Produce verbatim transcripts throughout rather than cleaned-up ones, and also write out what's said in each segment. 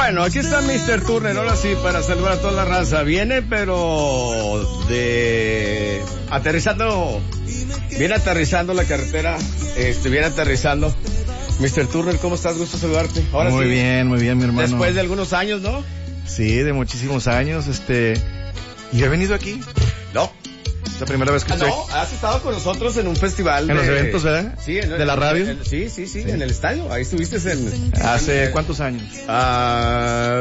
Bueno, aquí está mister Turner, ahora sí, para saludar a toda la raza. Viene, pero de... aterrizando, viene aterrizando la carretera, este, viene aterrizando. mister Turner, ¿cómo estás? Gusto saludarte. Ahora muy sí, bien, muy bien, mi hermano. Después de algunos años, ¿no? Sí, de muchísimos años, este... ¿Y he venido aquí? No. Es la primera vez que Ah, estoy. no, has estado con nosotros en un festival. En de... los eventos, ¿verdad? Sí, en, de la radio. en, sí, sí, sí, sí, en el estadio. Ahí estuviste en... ¿Hace en, cuántos años? Ah,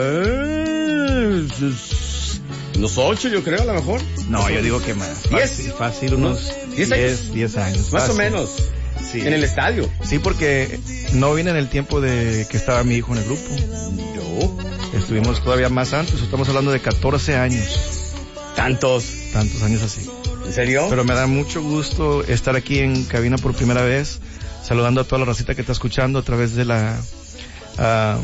unos ocho, yo creo, a lo mejor. No, yo digo que más. ¿Diez? Fácil, fácil unos ¿Diez años? diez años. Más fácil. o menos. Sí. En el estadio. Sí, porque no vine en el tiempo de que estaba mi hijo en el grupo. No. Estuvimos todavía más antes, estamos hablando de catorce años. Tantos. Tantos años así. ¿En serio? Pero me da mucho gusto estar aquí en cabina por primera vez, saludando a toda la racita que está escuchando a través de la, uh, a,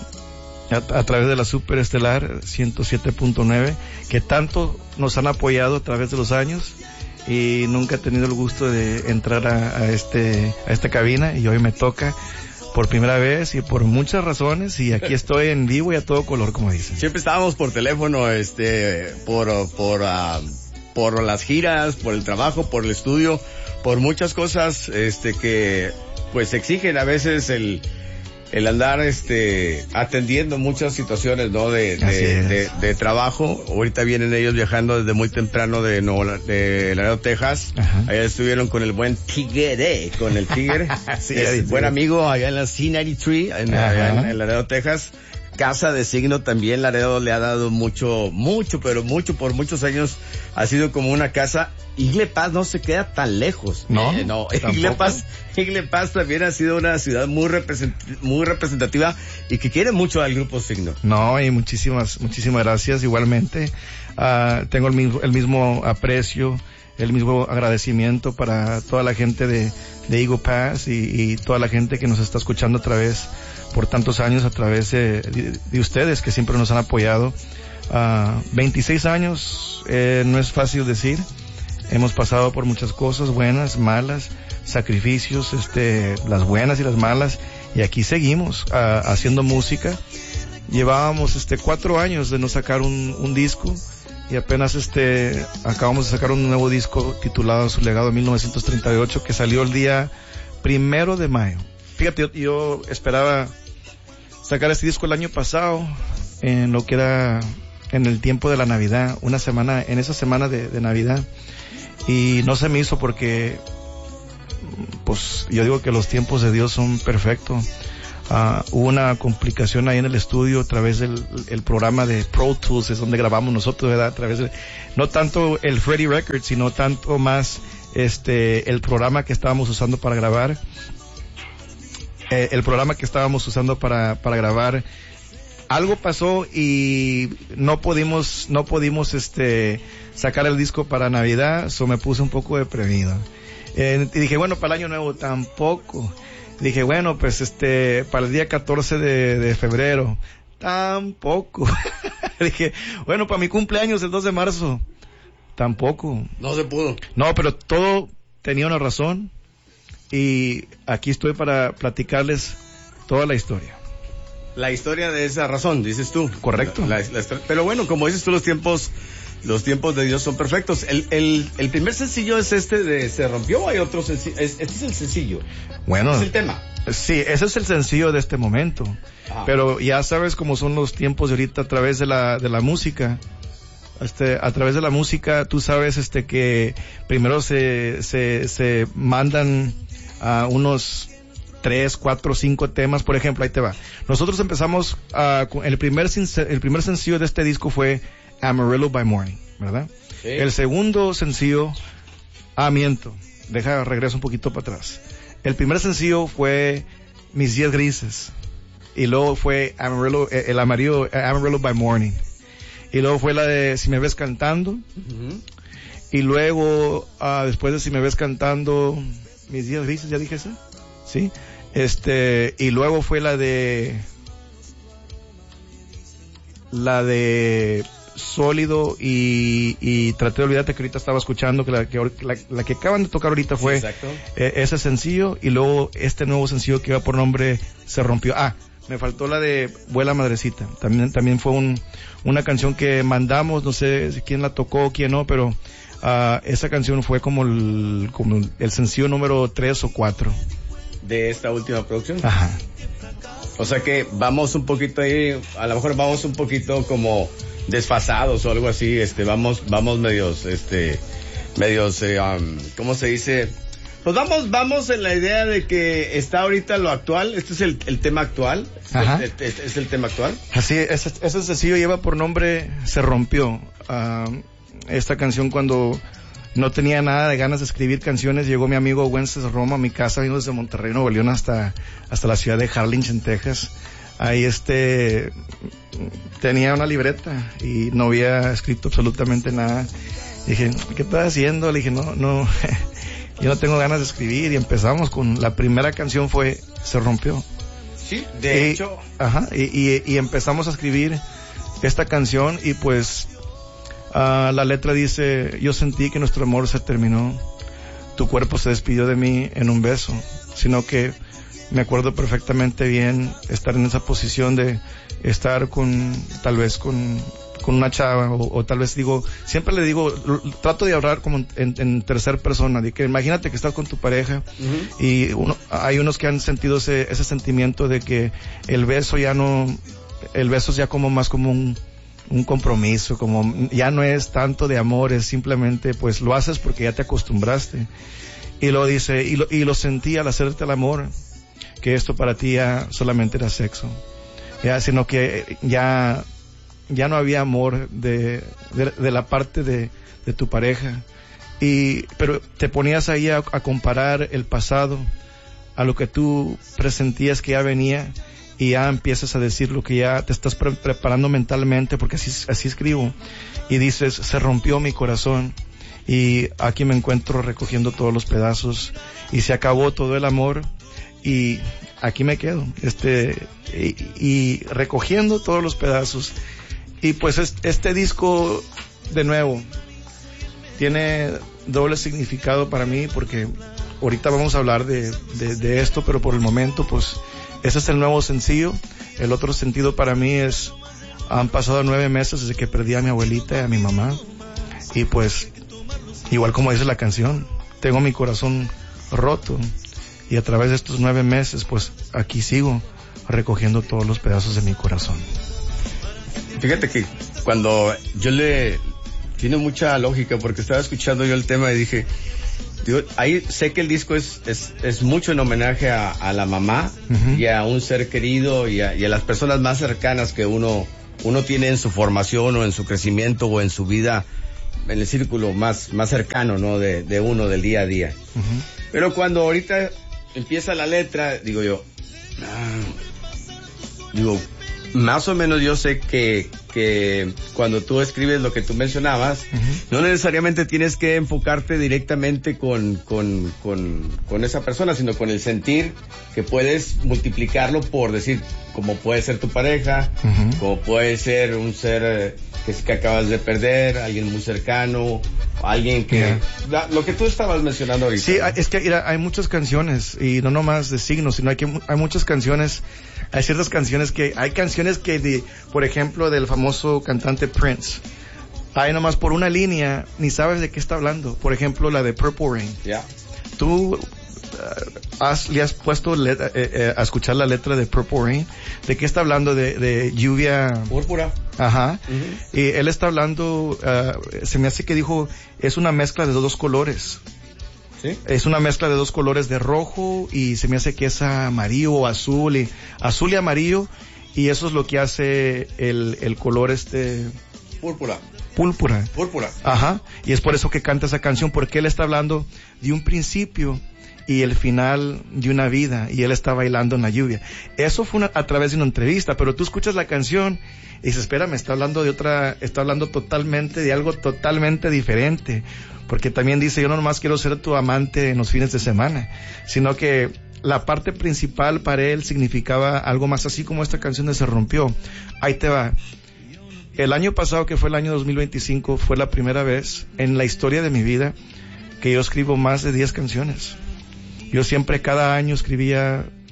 a través de la Super Estelar ciento siete punto nueve, que tanto nos han apoyado a través de los años, y nunca he tenido el gusto de entrar a, a este, a esta cabina, y hoy me toca por primera vez y por muchas razones, y aquí estoy en vivo y a todo color, como dicen. Siempre estábamos por teléfono, este, por, por, uh, por las giras, por el trabajo, por el estudio, por muchas cosas, este, que, pues exigen a veces el, el andar, este, atendiendo muchas situaciones, ¿no? De, de, de, de trabajo. Ahorita vienen ellos viajando desde muy temprano de Nuevo, de Laredo, Texas. Ajá. Allá estuvieron con el buen Tigre, con el Tigre. Sí, es sí, buen sí. amigo allá en la C noventa y tres, en, allá en, en Laredo, Texas. Casa de signo también. Laredo le ha dado mucho, mucho, pero mucho, por muchos años ha sido como una casa. Igle Paz no se queda tan lejos. No, eh, no. Igle Paz, Igle Paz también ha sido una ciudad muy represent, muy representativa y que quiere mucho al grupo Signo. No, y muchísimas, muchísimas gracias. Igualmente, uh, tengo el mismo, el mismo aprecio, el mismo agradecimiento para toda la gente de, de Eagle Pass y, y toda la gente que nos está escuchando a través, por tantos años, a través de, de, de ustedes que siempre nos han apoyado. Uh, veintiséis años, eh, no es fácil decir. Hemos pasado por muchas cosas, buenas, malas, sacrificios, este, las buenas y las malas, y aquí seguimos uh, haciendo música. Llevábamos este cuatro años de no sacar un, un disco, y apenas este acabamos de sacar un nuevo disco titulado Su Legado mil novecientos treinta y ocho, que salió el día primero de mayo. Fíjate, yo, yo esperaba sacar este disco el año pasado, en lo que era en el tiempo de la Navidad, una semana, en esa semana de, de Navidad, y no se me hizo porque, pues, yo digo que los tiempos de Dios son perfectos. Uh, hubo una complicación ahí en el estudio a través del el programa de Pro Tools, es donde grabamos nosotros, ¿verdad? A través de, no tanto el Freddie Records, sino tanto más, este, el programa que estábamos usando para grabar, eh, el programa que estábamos usando para, para grabar, algo pasó y no pudimos, no pudimos, este, sacar el disco para Navidad, so me puse un poco deprimido. Eh, y dije, bueno, para el año nuevo tampoco. Dije, bueno, pues este, para el día catorce de, de febrero, tampoco. Dije, bueno, para mi cumpleaños el dos de marzo, tampoco. No se pudo. No, pero todo tenía una razón, y aquí estoy para platicarles toda la historia. La historia de esa razón, dices tú. Correcto. La, la, la, pero bueno, como dices tú, los tiempos, los tiempos de Dios son perfectos. El, el, el primer sencillo es este de Se Rompió, o hay otro sencillo. Este es el sencillo. Bueno. Este es el tema. Sí, ese es el sencillo de este momento. Ajá. Pero ya sabes cómo son los tiempos de ahorita a través de la, de la música. Este, a través de la música, tú sabes, este, que primero se, se, se mandan a unos tres, cuatro, cinco temas, por ejemplo, ahí te va. Nosotros empezamos, uh, con el primer, el primer sencillo de este disco fue Amarillo by Morning, ¿verdad? Sí. El segundo sencillo, ah, miento, deja, regreso un poquito para atrás. El primer sencillo fue Mis Días Grises, y luego fue Amarillo, el amarillo, Amarillo by Morning, y luego fue la de Si Me Ves Cantando, uh-huh. Y luego, uh, después de Si Me Ves Cantando, Mis Días Grises, ¿ya dije eso? Sí. Este, y luego fue la de, la de Sólido y, y Traté de Olvidarte, que ahorita estaba escuchando, que la que, la, la que acaban de tocar ahorita fue, sí, eh, ese sencillo, y luego este nuevo sencillo que iba por nombre Se Rompió. Ah, me faltó la de Vuela Madrecita. También, también fue un, una canción que mandamos, no sé quién la tocó, quién no, pero uh, esa canción fue como el, como el sencillo número tres o cuatro. ¿De esta última producción? Ajá. O sea que vamos un poquito ahí, a lo mejor vamos un poquito como desfasados o algo así, este, vamos, vamos medios, este, medios, eh, um, ¿cómo se dice? Pues vamos, vamos en la idea de que está ahorita lo actual, este es el, el tema actual, Ajá. Es, es, es el tema actual. Así, ese, ese sencillo lleva por nombre Se Rompió. Uh, esta canción cuando no tenía nada de ganas de escribir canciones, llegó mi amigo Wences Romo a mi casa, vino desde Monterrey, Nuevo León hasta, hasta la ciudad de Harlingen, Texas. Ahí este, tenía una libreta y no había escrito absolutamente nada. Dije, ¿qué estás haciendo? Le dije, no, no, yo no tengo ganas de escribir, y empezamos con, la primera canción fue Se Rompió. Sí, de y, hecho. Ajá, y, y, y empezamos a escribir esta canción y pues, uh, la letra dice, yo sentí que nuestro amor se terminó, tu cuerpo se despidió de mí en un beso, sino que me acuerdo perfectamente bien estar en esa posición de estar con, tal vez con, con una chava, o, o tal vez digo, siempre le digo, trato de hablar como en, en tercer persona, de que imagínate que estás con tu pareja, uh-huh. y uno, hay unos que han sentido ese, ese sentimiento de que el beso ya no, el beso es ya como más como un, un compromiso, como ya no es tanto de amor, es simplemente pues lo haces porque ya te acostumbraste. Y lo dice, y lo, y lo sentí al hacerte el amor, que esto para ti ya solamente era sexo, ya, sino que ya, ya no había amor de, de, de la parte de, de tu pareja, y, pero te ponías ahí a, a comparar el pasado a lo que tú presentías que ya venía, y ya empiezas a decir lo que ya te estás pre- preparando mentalmente, porque así, así escribo, y dices, se rompió mi corazón, y aquí me encuentro recogiendo todos los pedazos, y se acabó todo el amor, y aquí me quedo, este, y, y recogiendo todos los pedazos. Y pues este, este disco, de nuevo, tiene doble significado para mí, porque ahorita vamos a hablar de, de, de esto, pero por el momento, pues, ese es el nuevo sencillo. El otro sentido para mí es, han pasado nueve meses desde que perdí a mi abuelita y a mi mamá, y pues, igual como dice la canción, tengo mi corazón roto, y a través de estos nueve meses, pues, aquí sigo recogiendo todos los pedazos de mi corazón. Fíjate que cuando yo le... Tiene mucha lógica, porque estaba escuchando yo el tema y dije, digo, ahí sé que el disco es, es, es mucho en homenaje a, a la mamá, uh-huh. y a un ser querido, y a, y a las personas más cercanas que uno, uno tiene en su formación o en su crecimiento o en su vida, en el círculo más, más cercano, ¿no? De, de uno, del día a día. Uh-huh. Pero cuando ahorita empieza la letra, digo yo, ah, digo, más o menos yo sé que, que cuando tú escribes lo que tú mencionabas, uh-huh. no necesariamente tienes que enfocarte directamente con, con, con, con esa persona, sino con el sentir, que puedes multiplicarlo por decir, como puede ser tu pareja, uh-huh. como puede ser un ser eh, que, que acabas de perder, alguien muy cercano, alguien que... Yeah. La, lo que tú estabas mencionando ahorita. Sí, es que mira, hay muchas canciones, y no nomás de signos, sino hay, que, hay muchas canciones. Hay ciertas canciones que, hay canciones que, de, por ejemplo, del famoso cantante Prince, hay nomás por una línea, ni sabes de qué está hablando. Por ejemplo, la de Purple Rain. Yeah. Tú uh, has, le has puesto le, eh, eh, a escuchar la letra de Purple Rain. ¿De qué está hablando? De, de lluvia... Púrpura. Ajá. Uh-huh. Y él está hablando, uh, se me hace que dijo, es una mezcla de dos colores. ¿Sí? Es una mezcla de dos colores, de rojo, y se me hace que es amarillo o azul, y azul y amarillo, y eso es lo que hace el, el color este... Púrpura. Púrpura. Púrpura. Ajá. Y es por eso que canta esa canción, porque él está hablando de un principio y el final de una vida, y él está bailando en la lluvia. Eso fue una, a través de una entrevista, pero tú escuchas la canción y dices, espera, me está hablando de otra, está hablando totalmente de algo totalmente diferente, porque también dice, yo no nomás quiero ser tu amante en los fines de semana, sino que la parte principal para él significaba algo más, así como esta canción de Se Rompió. Ahí te va. El año pasado, que fue el año dos mil veinticinco, fue la primera vez en la historia de mi vida que yo escribo más de diez canciones. Yo siempre cada año escribía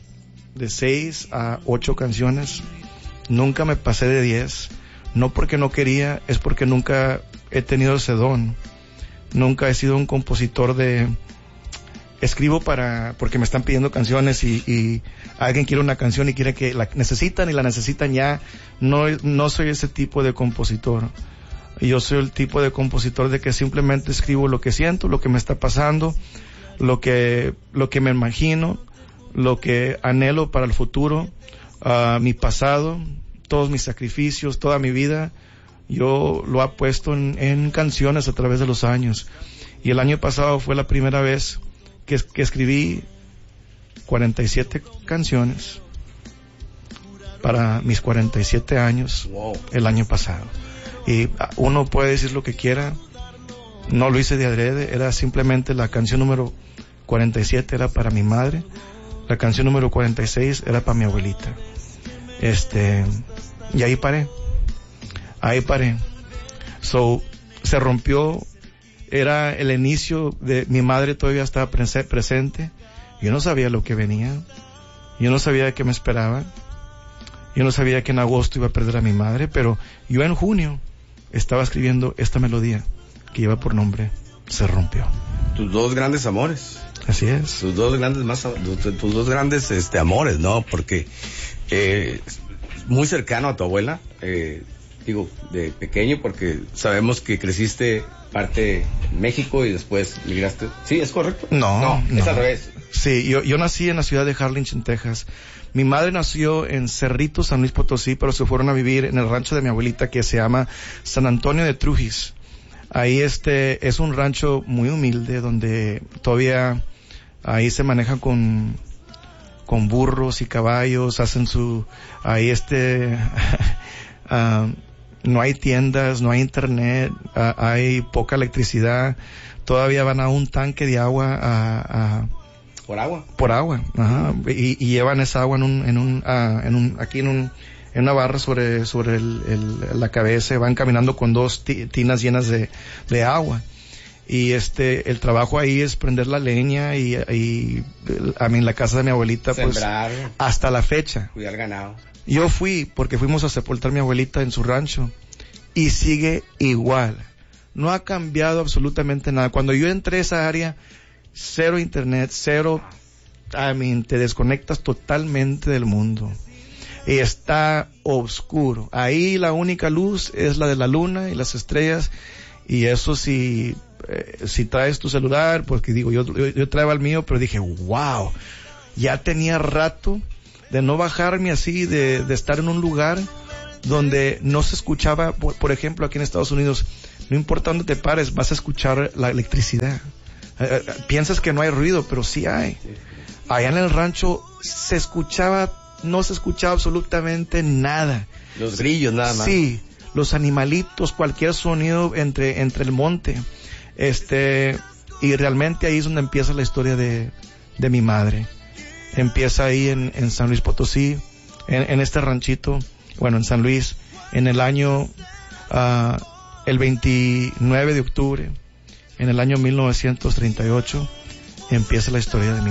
de seis a ocho canciones. Nunca me pasé de diez. No porque no quería, es porque nunca he tenido ese don. Nunca he sido un compositor de... Escribo para... porque me están pidiendo canciones y, y alguien quiere una canción y quiere que la necesitan y la necesitan ya. No, no soy ese tipo de compositor. Yo soy el tipo de compositor de que simplemente escribo lo que siento, lo que me está pasando, lo que, lo que me imagino, lo que anhelo para el futuro, uh, mi pasado, todos mis sacrificios, toda mi vida. Yo lo he puesto en, en canciones a través de los años. Y el año pasado fue la primera vez que, que escribí cuarenta y siete canciones para mis cuarenta y siete años. Wow. El año pasado. Y uno puede decir lo que quiera, no lo hice de adrede, era simplemente la canción número cuarenta y siete era para mi madre, la canción número cuarenta y seis era para mi abuelita. Este, y ahí paré, ahí paré. So, se rompió, era el inicio de, mi madre todavía estaba prese- presente, yo no sabía lo que venía, yo no sabía qué me esperaba, yo no sabía que en agosto iba a perder a mi madre, pero yo en junio estaba escribiendo esta melodía que lleva por nombre Se Rompió. Tus dos grandes amores. Así es. Tus dos grandes más, tus, tus dos grandes este amores, ¿no? Porque eh, muy cercano a tu abuela, eh, digo, de pequeño, porque sabemos que creciste parte en México y después migraste. ¿Sí, es correcto? No, no, no. Es al revés. Sí, yo, yo nací en la ciudad de Harlingen, Texas. Mi madre nació en Cerrito, San Luis Potosí, pero se fueron a vivir en el rancho de mi abuelita que se llama San Antonio de Trujis. Ahí este es un rancho muy humilde donde todavía ahí se manejan con con burros y caballos, hacen su ahí este uh, no hay tiendas, no hay internet, uh, hay poca electricidad, todavía van a un tanque de agua a, a por agua por agua, ajá, y, y llevan esa agua en un en un uh, en un aquí en un en una barra sobre sobre el, el, la cabeza, van caminando con dos t- tinas llenas de de agua. Y este el trabajo ahí es prender la leña y, y a mí en la casa de mi abuelita, sembrar, pues hasta la fecha cuidar ganado. Yo fui porque fuimos a sepultar a mi abuelita en su rancho y sigue igual, no ha cambiado absolutamente nada. Cuando yo entré a esa área, cero internet, cero, I mean, te desconectas totalmente del mundo. Y está oscuro. Ahí la única luz es la de la luna y las estrellas. Y eso si, eh, si traes tu celular, porque digo, yo, yo, yo traía el mío, pero dije, wow, ya tenía rato de no bajarme así, de, de estar en un lugar donde no se escuchaba, por, por ejemplo, aquí en Estados Unidos, no importa dónde te pares, vas a escuchar la electricidad. Eh, eh, piensas que no hay ruido, pero sí hay. Allá en el rancho se escuchaba, no se escuchaba absolutamente nada. Los grillos nada más. Sí, los animalitos, cualquier sonido entre, entre el monte. Este, y realmente ahí es donde empieza la historia de, de mi madre. Empieza ahí en, en San Luis Potosí, en, en este ranchito, bueno, en San Luis, en el año, uh, el veintinueve de octubre, en el año mil novecientos treinta y ocho, empieza la historia de mi